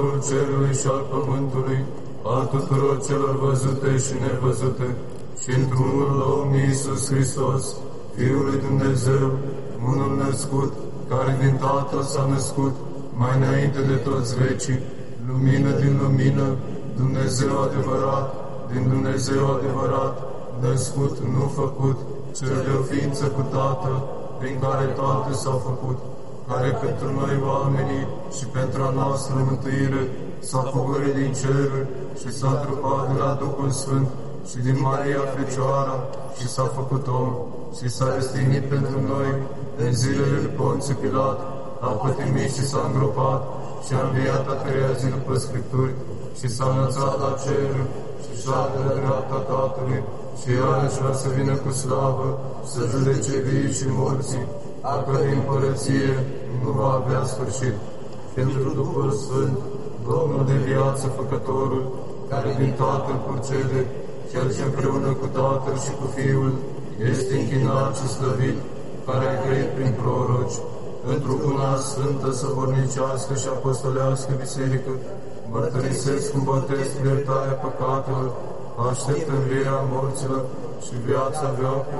cerului și al pământului, al tuturor celor văzute și nevăzute, și într-unul om Iisus Hristos, Fiul lui Dumnezeu, unul născut, care din Tatăl s-a născut, mai înainte de toți vecii, lumină din lumină, Dumnezeu adevărat, din Dumnezeu adevărat, născut, nu făcut, cel de o ființă cu Tatăl, prin care toate s-au făcut, care pentru noi oamenii și pentru a noastră mântuire s-a făcurit din ceruri și s-a trupat de la Duhul Sfânt și din Maria Fecioara și s-a făcut om și s-a răstignit pentru noi în zilele lui Ponțiu Pilat, a pătimit și s-a îngropat și a înviat a treia zi după Scripturi și s-a înălțat la cer și șade la dreapta Tatălui și iarăși va să vină cu slavă să judece vii și morții, a cărei împărăție nu va avea sfârșit. Pentru Duhul Sfânt, Domnul de viață, Făcătorul, care din Tatăl procede, Cel ce împreună cu Tatăl și cu Fiul este închinat și slăvit, care a grăit prin proroci, într-o una sfântă, săvornicească și apostolească biserică, mărturisesc cu botez iertarea păcatelor, aștept învierea morților și viața veacă